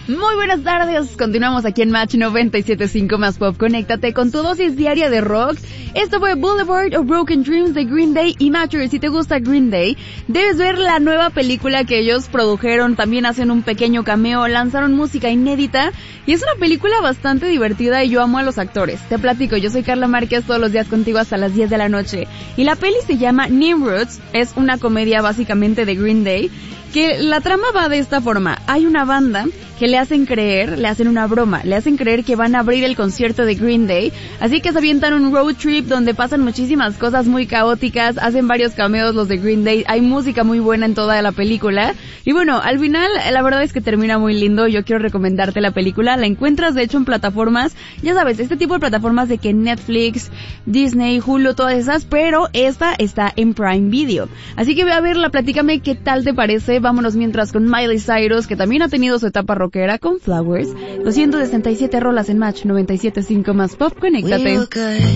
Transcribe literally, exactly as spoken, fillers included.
Muy buenas tardes, continuamos aquí en Match noventa y siete punto cinco más Pop. Conéctate con tu dosis diaria de rock. Esto fue Boulevard of Broken Dreams de Green Day y Matcher. Si te gusta Green Day, debes ver la nueva película que ellos produjeron, también hacen un pequeño cameo, lanzaron música inédita y es una película bastante divertida y yo amo a los actores. Te platico, yo soy Carla Márquez, todos los días contigo hasta las diez de la noche y la peli se llama Nimrods, es una comedia básicamente de Green Day, que la trama va de esta forma. Hay una banda que le hacen creer, le hacen una broma, le hacen creer que van a abrir el concierto de Green Day, así que se avientan un road trip donde pasan muchísimas cosas muy caóticas, hacen varios cameos los de Green Day, hay música muy buena en toda la película, y bueno, al final la verdad es que termina muy lindo. Yo quiero recomendarte la película, la encuentras de hecho en plataformas, ya sabes, este tipo de plataformas de que Netflix, Disney, Hulu, todas esas, pero esta está en Prime Video, así que ve a verla, platícame qué tal te parece. Vámonos mientras con Miley Cyrus, que también ha tenido su etapa rockera con Flowers. doscientas sesenta y siete rolas en Match noventa y siete punto cinco más Pop. Conéctate.